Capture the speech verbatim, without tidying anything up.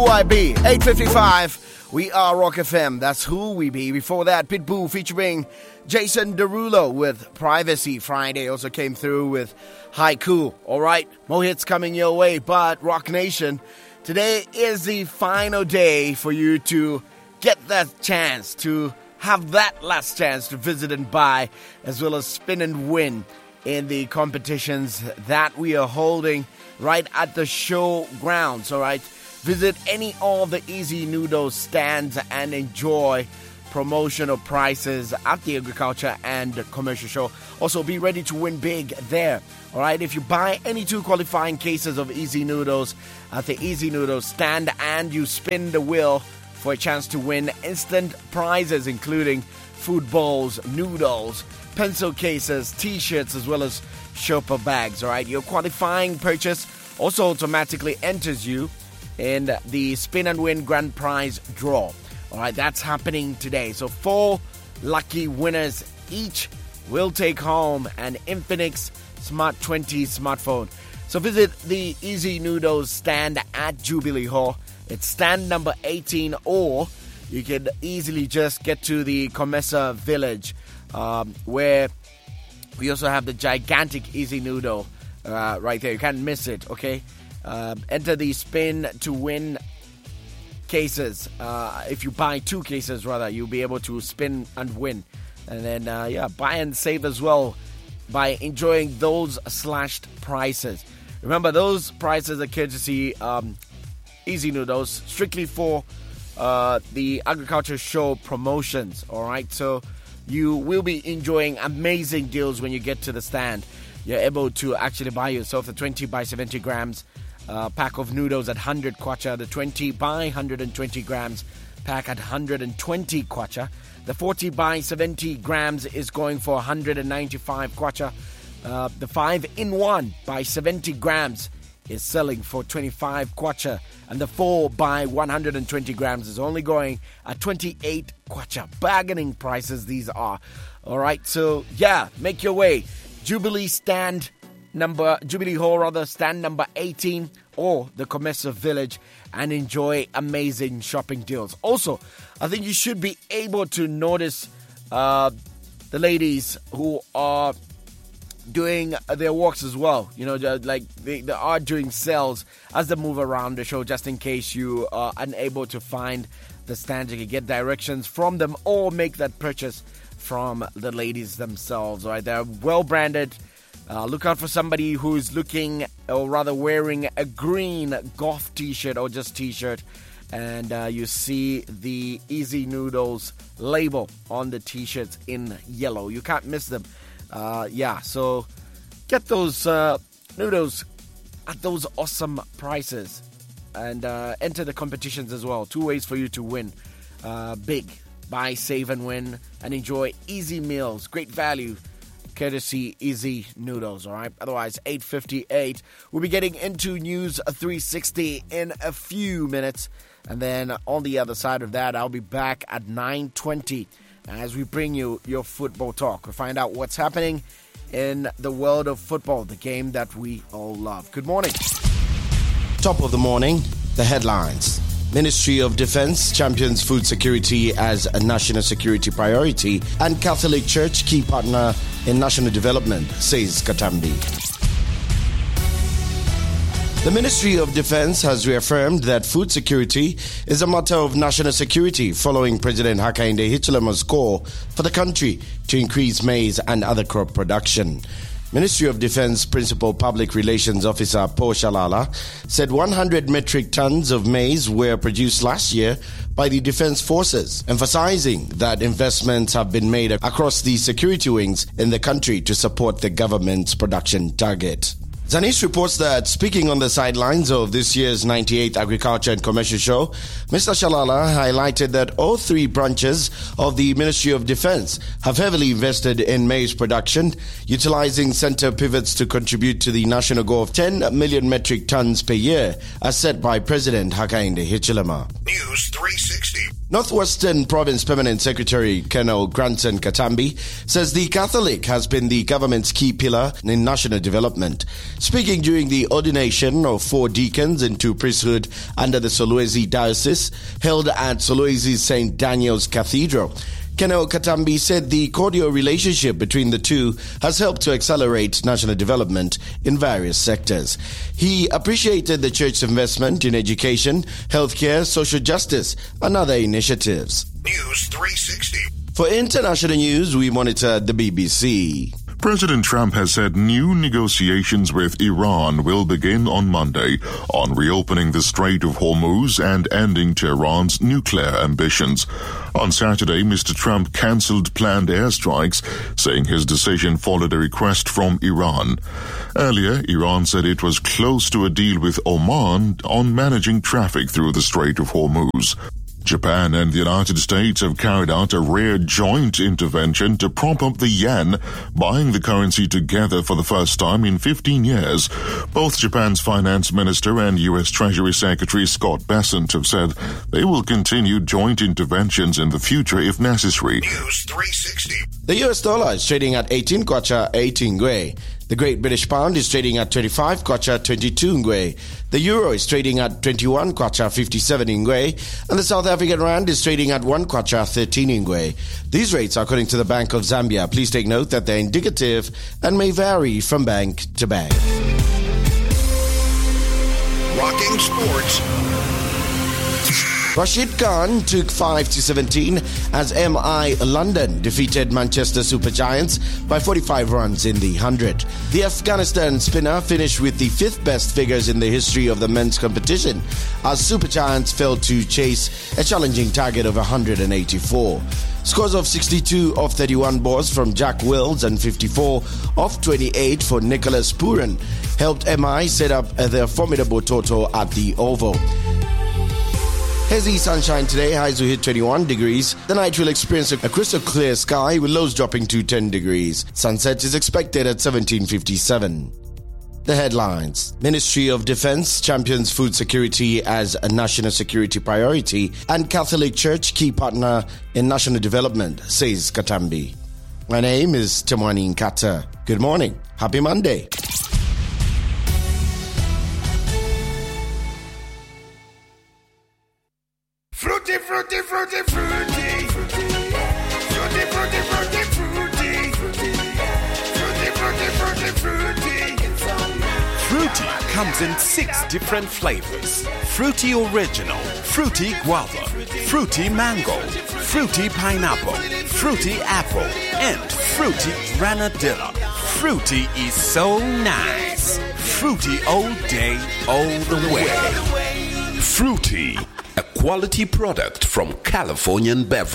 Who I Be, eight fifty-five. We are Rock F M. That's Who We Be. Before that, Pitbull featuring Jason Derulo with Privacy. Friday also came through with Haiku. All right, more hits coming your way. But Rock Nation, today is the final day for you to get that chance to have that last chance to visit and buy, as well as spin and win in the competitions that we are holding right at the show grounds. All right. Visit any of the Easy Noodles stands and enjoy promotional prices at the Agriculture and Commercial Show. Also, be ready to win big there. All right, if you buy any two qualifying cases of Easy Noodles at the Easy Noodles stand and you spin the wheel for a chance to win instant prizes, including food bowls, noodles, pencil cases, t-shirts, as well as shopper bags. All right, your qualifying purchase also automatically enters you in the Spin and Win Grand Prize draw. All right, that's happening today. So four lucky winners each will take home an Infinix Smart twenty smartphone. So visit the Easy Noodles stand at Jubilee Hall. It's stand number eighteen, or you can easily just get to the Comesa Village, um, where we also have the gigantic Easy Noodle uh, right there. You can't miss it, okay? Uh, enter the spin to win cases. Uh, if you buy two cases, rather, you'll be able to spin and win. And then, uh, yeah, buy and save as well by enjoying those slashed prices. Remember, those prices are courtesy um, Easy Noodles, strictly for uh, the Agriculture Show promotions. All right, so you will be enjoying amazing deals when you get to the stand. You're able to actually buy yourself the twenty by seventy grams Uh, pack of noodles at one hundred kwacha, the twenty by one hundred twenty grams pack at one hundred twenty kwacha. The forty by seventy grams is going for one hundred ninety-five kwacha. Uh, the five in one by seventy grams is selling for twenty-five kwacha. And the four by one hundred twenty grams is only going at twenty-eight kwacha. Bargaining prices these are. All right, so yeah, make your way. Jubilee stand number Jubilee Hall, rather, stand number eighteen, or the Comesa Village, and enjoy amazing shopping deals. Also, I think you should be able to notice uh, the ladies who are doing their walks as well. You know, like they, they are doing sales as they move around the show, just in case you are unable to find the stand. You can get directions from them or make that purchase from the ladies themselves. All right, they're well branded. Uh, look out for somebody who's looking, or rather wearing, a green golf t-shirt or just t-shirt, and uh, you see the Easy Noodles label on the t-shirts in yellow. You can't miss them. Uh, yeah, so get those uh, noodles at those awesome prices, and uh, enter the competitions as well. Two ways for you to win uh, big. Buy, save, and win, and enjoy easy meals. Great value, courtesy Easy Noodles, all right? Otherwise, eight fifty-eight. We'll be getting into News three sixty in a few minutes. And then on the other side of that, I'll be back at nine twenty as we bring you your football talk. We'll find out what's happening in the world of football, the game that we all love. Good morning. Top of the morning, the headlines. Ministry of Defense champions food security as a national security priority, and Catholic Church key partner in national development, says Katambi. The Ministry of Defense has reaffirmed that food security is a matter of national security following President Hakainde Hichilema's call for the country to increase maize and other crop production. Ministry of Defense Principal Public Relations Officer Paul Shalala said one hundred metric tons of maize were produced last year by the Defense Forces, emphasizing that investments have been made across the security wings in the country to support the government's production target. Zanish reports that speaking on the sidelines of this year's ninety-eighth Agriculture and Commercial Show, Mister Shalala highlighted that all three branches of the Ministry of Defense have heavily invested in maize production, utilizing center pivots to contribute to the national goal of ten million metric tons per year, as set by President Hakainde Hichilema. News three sixty. Northwestern Province Permanent Secretary Colonel Granton Katambi says the Catholic has been the government's key pillar in national development. Speaking during the ordination of four deacons into priesthood under the Solwezi Diocese, held at Solwezi's Saint Daniel's Cathedral, Colonel Katambi said the cordial relationship between the two has helped to accelerate national development in various sectors. He appreciated the church's investment in education, healthcare, social justice, and other initiatives. News three sixty. For international news, we monitor the B B C. President Trump has said new negotiations with Iran will begin on Monday on reopening the Strait of Hormuz and ending Tehran's nuclear ambitions. On Saturday, Mister Trump cancelled planned airstrikes, saying his decision followed a request from Iran. Earlier, Iran said it was close to a deal with Oman on managing traffic through the Strait of Hormuz. Japan and the United States have carried out a rare joint intervention to prop up the yen, buying the currency together for the first time in fifteen years. Both Japan's finance minister and U S Treasury Secretary Scott Bessent have said they will continue joint interventions in the future if necessary. News three sixty. The U S dollar is trading at eighteen kwacha eighteen ngwe. The Great British Pound is trading at twenty-five kwacha twenty-two ngwe. The Euro is trading at twenty-one kwacha fifty-seven ngwe. And the South African Rand is trading at one kwacha thirteen ngwe. These rates are according to the Bank of Zambia. Please take note that they're indicative and may vary from bank to bank. Rocking sports. Rashid Khan took five to seventeen as M I London defeated Manchester Super Giants by forty-five runs in the one hundred. The Afghanistan spinner finished with the fifth best figures in the history of the men's competition as Super Giants failed to chase a challenging target of one hundred eighty-four. Scores of sixty-two of thirty-one balls from Jack Wills and fifty-four of twenty-eight for Nicholas Puran helped M I set up their formidable total at the Oval. Hazy sunshine today, highs will hit twenty-one degrees. The night will experience a crystal clear sky with lows dropping to ten degrees. Sunset is expected at seventeen fifty-seven. The headlines. Ministry of Defense champions food security as a national security priority and Catholic Church key partner in national development, says Katambi. My name is Temwani Nkata. Good morning. Happy Monday. Fruity, fruity, fruity, fruity. Fruity, fruity, fruity, fruity. Fruity, fruity, fruity, fruity. Fruity comes in six different flavors. Fruity Original, Fruity Guava, Fruity Mango, Fruity Pineapple, Fruity Apple, and Fruity Granadilla. Fruity is so nice. Fruity all day, all the way. Fruity, a quality product from Californian Beverage.